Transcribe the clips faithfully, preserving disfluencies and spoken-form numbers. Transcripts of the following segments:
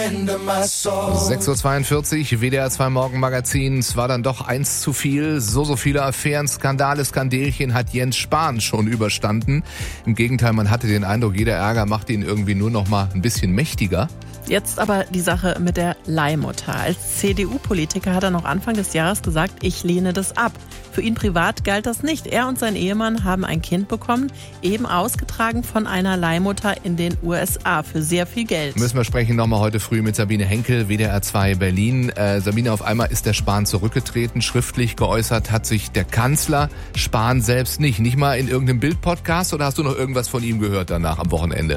sechs Uhr zweiundvierzig, W D R zwei Morgenmagazin. Es war dann doch eins zu viel. So, so viele Affären, Skandale, Skandelchen hat Jens Spahn schon überstanden. Im Gegenteil, man hatte den Eindruck, jeder Ärger macht ihn irgendwie nur noch mal ein bisschen mächtiger. Jetzt aber die Sache mit der Leihmutter. Als C D U-Politiker hat er noch Anfang des Jahres gesagt, ich lehne das ab. Für ihn privat galt das nicht. Er und sein Ehemann haben ein Kind bekommen, eben ausgetragen von einer Leihmutter in den U S A für sehr viel Geld. Müssen wir sprechen nochmal heute früh mit Sabine Henkel, W D R zwei Berlin. Äh, Sabine, auf einmal ist der Spahn zurückgetreten. Schriftlich geäußert hat sich der Kanzler, Spahn selbst nicht. Nicht mal in irgendeinem Bild-Podcast, oder hast du noch irgendwas von ihm gehört danach am Wochenende?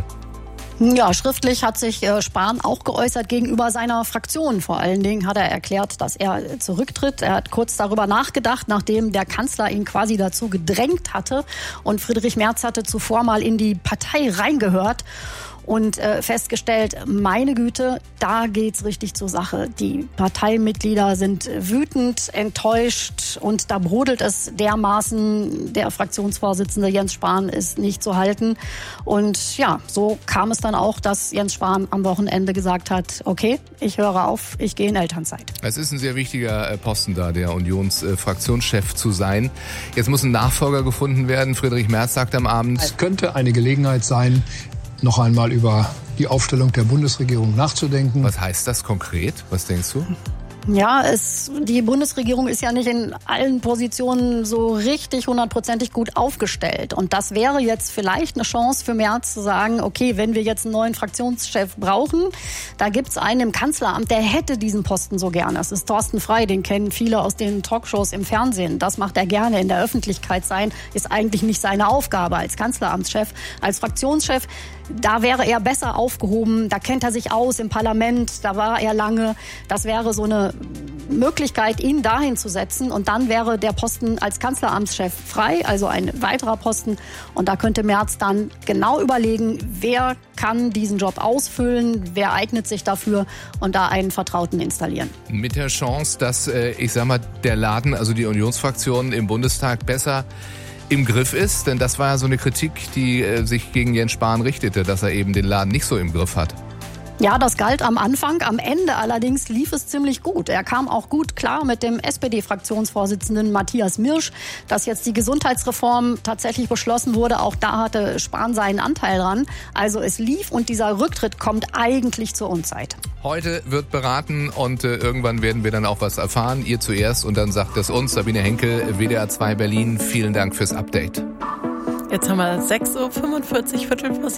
Ja, schriftlich hat sich Spahn auch geäußert gegenüber seiner Fraktion. Vor allen Dingen hat er erklärt, dass er zurücktritt. Er hat kurz darüber nachgedacht, nachdem der Kanzler ihn quasi dazu gedrängt hatte. Und Friedrich Merz hatte zuvor mal in die Partei reingehört und äh, festgestellt, meine Güte, da geht's richtig zur Sache. Die Parteimitglieder sind wütend, enttäuscht und da brodelt es dermaßen. Der Fraktionsvorsitzende Jens Spahn ist nicht zu halten. Und ja, so kam es dann auch, dass Jens Spahn am Wochenende gesagt hat, okay, ich höre auf, ich gehe in Elternzeit. Es ist ein sehr wichtiger Posten da, der Unionsfraktionschef zu sein. Jetzt muss ein Nachfolger gefunden werden. Friedrich Merz sagt am Abend, es könnte eine Gelegenheit sein, noch einmal über die Aufstellung der Bundesregierung nachzudenken. Was heißt das konkret? Was denkst du? Ja, es, die Bundesregierung ist ja nicht in allen Positionen so richtig hundertprozentig gut aufgestellt. Und das wäre jetzt vielleicht eine Chance für Merz zu sagen, okay, wenn wir jetzt einen neuen Fraktionschef brauchen, da gibt's einen im Kanzleramt, der hätte diesen Posten so gerne. Das ist Thorsten Frey, den kennen viele aus den Talkshows im Fernsehen. Das macht er gerne, in der Öffentlichkeit sein, ist eigentlich nicht seine Aufgabe als Kanzleramtschef. Als Fraktionschef, da wäre er besser aufgehoben, da kennt er sich aus im Parlament, da war er lange. Das wäre so eine Möglichkeit, ihn dahin zu setzen, und dann wäre der Posten als Kanzleramtschef frei, also ein weiterer Posten, und da könnte Merz dann genau überlegen, wer kann diesen Job ausfüllen, wer eignet sich dafür, und da einen Vertrauten installieren. Mit der Chance, dass, ich sag mal, der Laden, also die Unionsfraktion im Bundestag besser im Griff ist, denn das war ja so eine Kritik, die äh, sich gegen Jens Spahn richtete, dass er eben den Laden nicht so im Griff hat. Ja, das galt am Anfang. Am Ende allerdings lief es ziemlich gut. Er kam auch gut klar mit dem S P D-Fraktionsvorsitzenden Matthias Mirsch, dass jetzt die Gesundheitsreform tatsächlich beschlossen wurde. Auch da hatte Spahn seinen Anteil dran. Also es lief, und dieser Rücktritt kommt eigentlich zur Unzeit. Heute wird beraten und äh, irgendwann werden wir dann auch was erfahren. Ihr zuerst und dann sagt es uns. Sabine Henkel, W D R zwei Berlin. Vielen Dank fürs Update. Jetzt haben wir sechs Uhr fünfundvierzig, Viertel vor